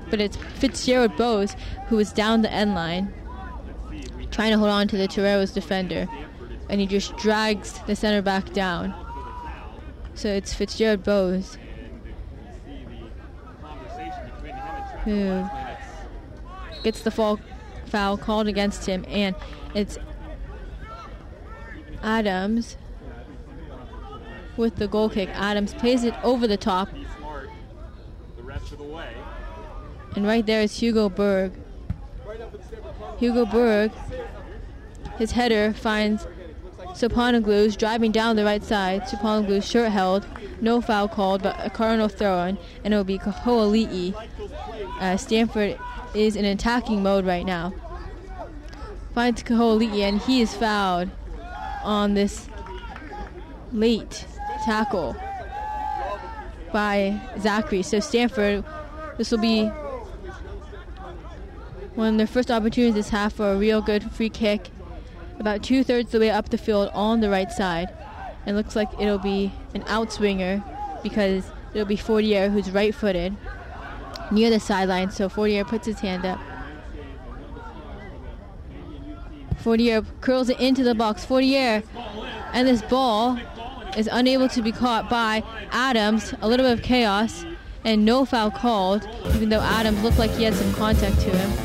but it's Fitzgerald Bowes who is down the end line, trying to hold on to the Toreros defender, and he just drags the center back down. So it's Fitzgerald Bowes who gets the foul called against him, and it's Adams with the goal kick. Adams plays it over the top, and right there is Hugo Berg. Hugo Berg, his header finds Soponoglu's driving down the right side. Soponoglu's shirt held, no foul called, but a Cardinal throw-in, and it will be Kaho'ali'i. Stanford is in attacking mode right now. Finds Kaho'ali'i, and he is fouled on this late tackle by Zachary. So Stanford, this will be one of their first opportunities this half for a real good free kick, about 2/3 the way up the field on the right side. And looks like it'll be an outswinger because it'll be Fortier, who's right-footed, near the sideline. So Fortier puts his hand up. Fortier curls it into the box. Fortier, and this ball is unable to be caught by Adams. A little bit of chaos and no foul called, even though Adams looked like he had some contact to him.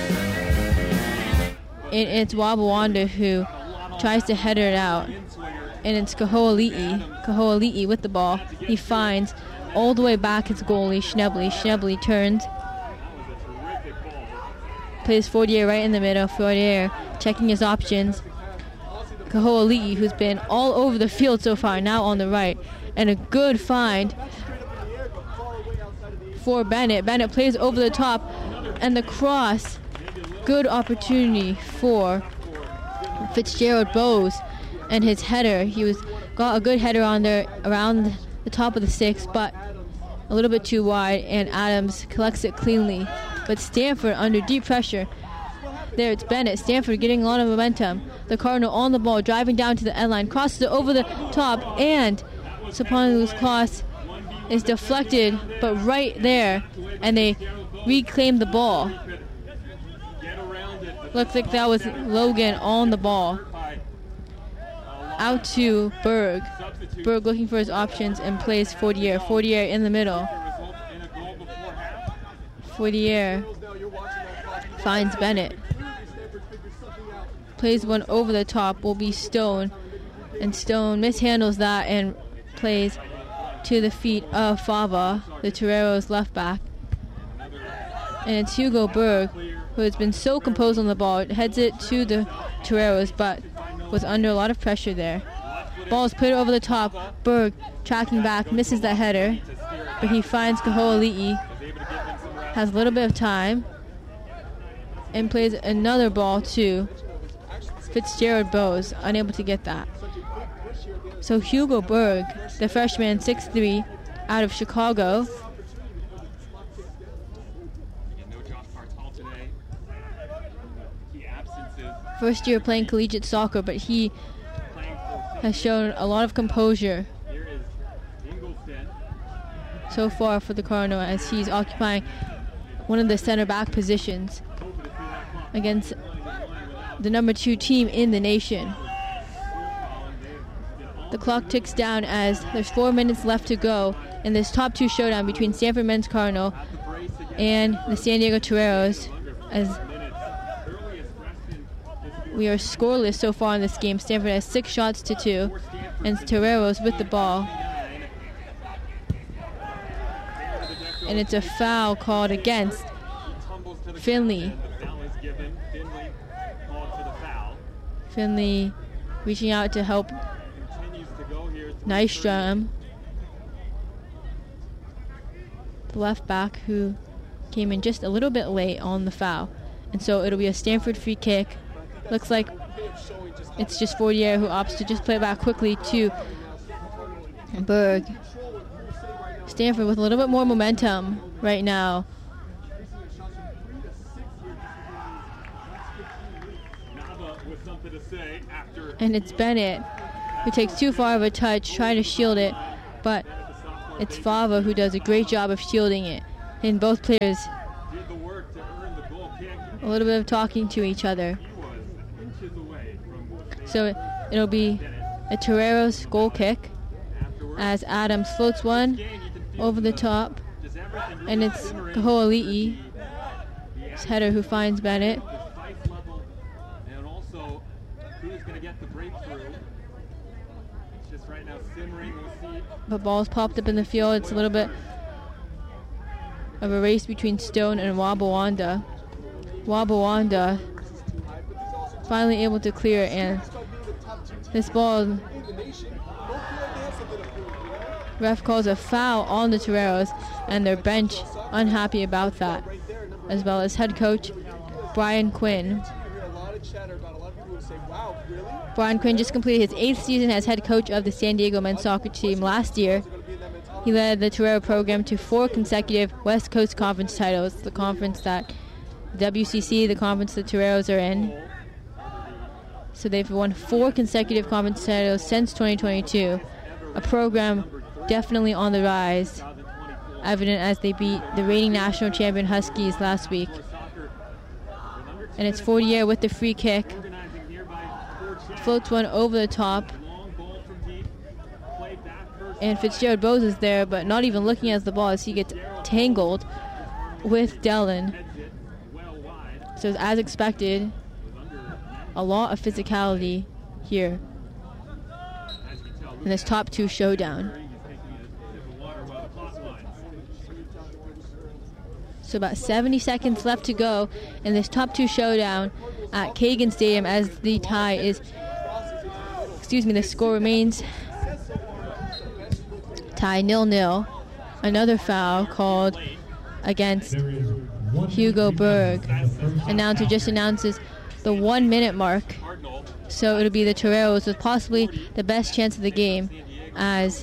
And it's Wabawanda who tries to header it out, and it's Kaho'ali'i with the ball. He finds all the way back his goalie, Schnebly. Schnebly turns, plays Fortier right in the middle. Fortier checking his options. Kaho'ali'i, who's been all over the field so far, now on the right, and a good find for Bennett. Bennett plays over the top, and the cross. Good opportunity for Fitzgerald Bowes and his header. He got a good header on there around the top of the six, but a little bit too wide, and Adams collects it cleanly. But Stanford under deep pressure. There it's Bennett. Stanford getting a lot of momentum. The Cardinal on the ball, driving down to the end line, crosses it over the top, and Soponoglu's cross is deflected, but right there, and they reclaim the ball. Looks like that was Logan on the ball. Out to Berg. Berg looking for his options and plays Fortier. Fortier in the middle. Fortier finds Bennett. Plays one over the top, will be Stone. And Stone mishandles that and plays to the feet of Fava, the Toreros left back. And it's Hugo Berg, who has been so composed on the ball, heads it to the Toreros, but was under a lot of pressure there. Ball is put over the top. Berg tracking back, misses that header, but he finds Kaho'ali'i, has a little bit of time, and plays another ball to Fitzgerald Bowes, unable to get that. So Hugo Berg, the freshman, 6'3", out of Chicago, first year playing collegiate soccer, but he has shown a lot of composure so far for the Cardinal, as he's occupying one of the center back positions against the number 2 team in the nation. The clock ticks down as there's 4 minutes left to go in this top 2 showdown between Stanford Men's Cardinal and the San Diego Toreros, as we are scoreless so far in this game. Stanford has 6 shots to 2, and Toreros with the ball. And it's a foul called against Finley. Finley reaching out to help Nystrom, the left back, who came in just a little bit late on the foul. And so it'll be a Stanford free kick. Looks like it's just Fortier who opts to just play it back quickly to Berg. Stanford with a little bit more momentum right now. And it's Bennett who takes too far of a touch, trying to shield it, but it's Fava who does a great job of shielding it. And both players a little bit of talking to each other. So it'll be a Toreros goal kick as Adams floats one over the top, and it's Kaho'ali'i's header who finds Bennett. And also, who's going to get the breakthrough? It's just right now simmering. We'll see. But ball's popped up in the field. It's a little bit of a race between Stone and Wabawanda. Wabawanda finally able to clear, and this ball, ref calls a foul on the Toreros, and their bench unhappy about that, as well as head coach Brian Quinn. Brian Quinn just completed his 8th season as head coach of the San Diego men's soccer team. Last year, he led the Torero program to 4 consecutive West Coast Conference titles, the conference that WCC, the conference the Toreros are in. So they've won 4 consecutive conference titles since 2022, a program definitely on the rise, evident as they beat the reigning national champion Huskies last week. And it's Fortier with the free kick. Floats one over the top. And Fitzgerald Bowes is there, but not even looking at the ball as he gets tangled with Dellin. So as expected, a lot of physicality here in this top 2 showdown. So about 70 seconds left to go in this top 2 showdown at Kagan Stadium as the tie is, the score remains tie 0-0. Another foul called against Hugo Berg. Announcer just announces the 1-minute mark. So it'll be the Toreros with possibly the best chance of the game as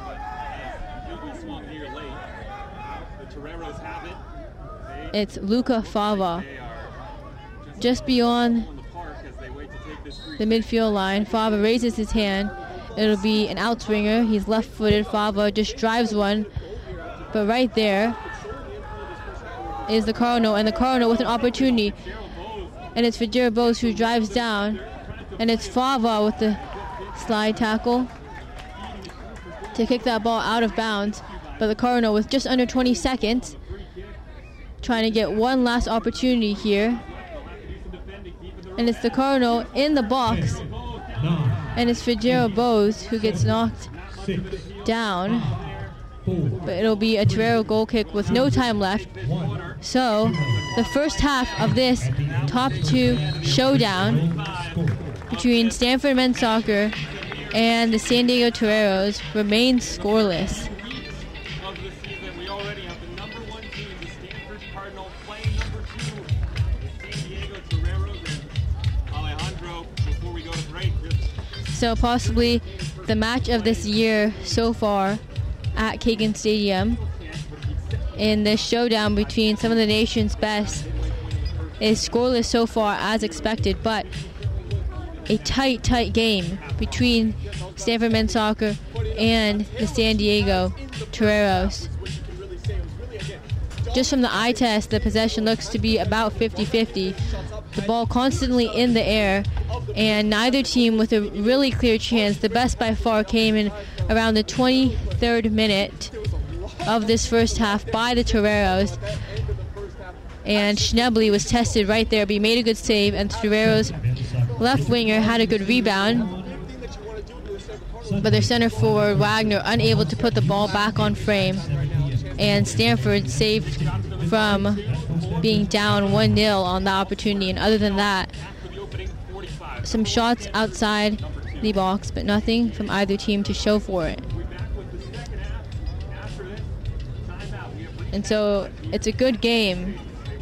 it's Luca Fava just beyond the midfield line. Fava raises his hand. It'll be an outswinger. He's left-footed. Fava just drives one. But right there is the Cardinal, and the Cardinal with an opportunity. And it's Fitzgerald Bowes who drives down. And it's Fava with the slide tackle to kick that ball out of bounds. But the Cardinal with just under 20 seconds trying to get one last opportunity here. And it's the Cardinal in the box. And it's Fitzgerald Bowes who gets knocked down. But it'll be a Torero goal kick with no time left. So the first half of this top 2 showdown between Stanford men's soccer and the San Diego Toreros remains scoreless. So possibly the match of this year so far at Kagan Stadium in this showdown between some of the nation's best is scoreless so far as expected, but a tight game between Stanford men's soccer and the San Diego Toreros. Just from the eye test, the possession looks to be about 50-50. The ball constantly in the air, and neither team with a really clear chance. The best by far came in around the 23rd minute of this first half by the Toreros. And Schnebley was tested right there, but he made a good save, and the Toreros left winger had a good rebound. But their center forward, Wagner, unable to put the ball back on frame. And Stanford saved from being down 1-0 on that opportunity. And other than that, some shots outside the box, but nothing from either team to show for it. And so it's a good game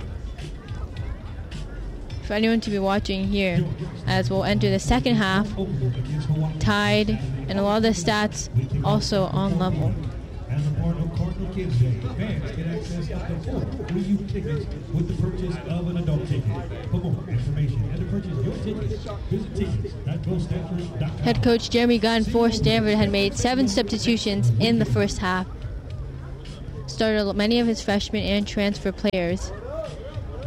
for anyone to be watching here, as we'll enter the second half tied, and a lot of the stats also on level. As a part of Cardinal Kids Day, fans get access to 4 free youth tickets with the purchase of an adult ticket. For more information and to purchase your tickets, visit tickets.gostanford.com. Head coach Jeremy Gunn for Stanford had made 7 substitutions in the first half. Started many of his freshmen and transfer players.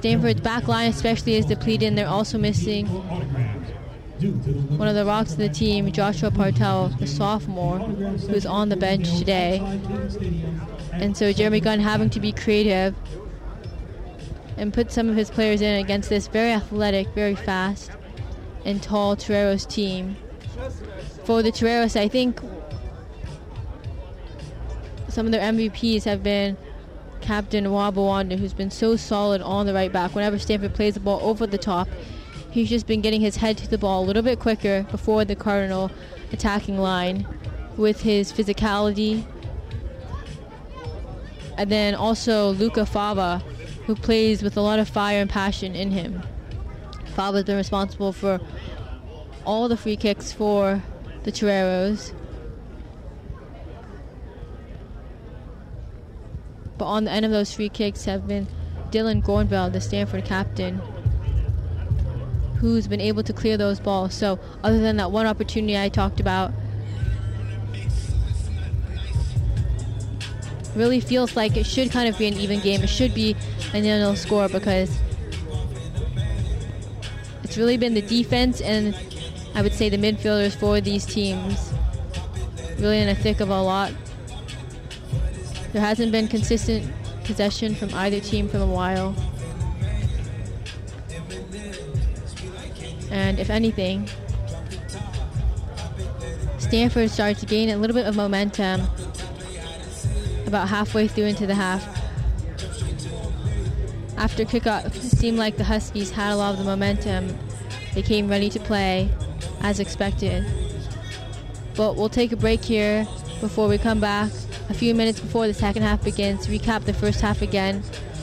Stanford's back line especially is depleted, and they're also missing one of the rocks of the team, Joshua Partel, the sophomore, who's on the bench today. And so Jeremy Gunn having to be creative and put some of his players in against this very athletic, very fast, and tall Toreros team. For the Toreros, I think some of their MVPs have been Captain Wabawanda, who's been so solid on the right back. Whenever Stanford plays the ball over the top, he's just been getting his head to the ball a little bit quicker before the Cardinal attacking line with his physicality. And then also Luca Fava, who plays with a lot of fire and passion in him. Fava's been responsible for all the free kicks for the Toreros. But on the end of those free kicks have been Dylan Gornveld, the Stanford captain, who's been able to clear those balls. So other than that one opportunity I talked about, really feels like it should kind of be an even game. It should be a 0-0 score, because it's really been the defense and I would say the midfielders for these teams really in the thick of a lot. There hasn't been consistent possession from either team for a while. And if anything, Stanford started to gain a little bit of momentum about halfway through into the half. After kickoff, it seemed like the Huskies had a lot of the momentum. They came ready to play as expected. But we'll take a break here before we come back a few minutes before the second half begins, recap the first half again.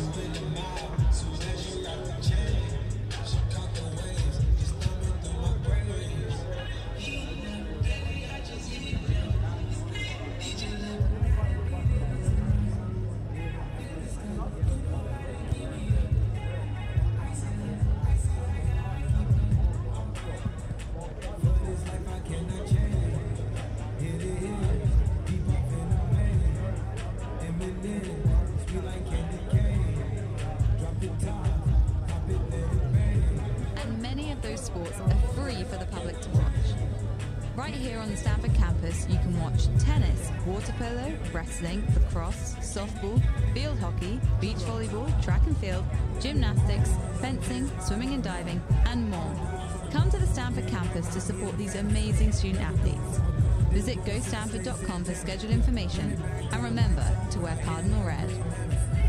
Right here on the Stanford campus, you can watch tennis, water polo, wrestling, lacrosse, softball, field hockey, beach volleyball, track and field, gymnastics, fencing, swimming and diving, and more. Come to the Stanford campus to support these amazing student athletes. Visit gostanford.com for scheduled information, and remember to wear Cardinal Red.